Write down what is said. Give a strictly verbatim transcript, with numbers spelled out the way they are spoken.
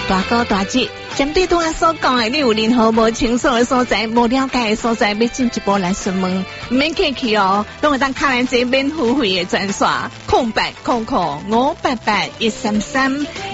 大高大姐，针对拄仔所讲的，你有任何无清楚的所在、无了解的所在，要进一步来询问，唔免客气哦，拢会当卡咱这免付费的专线，空八空空五八八一三三。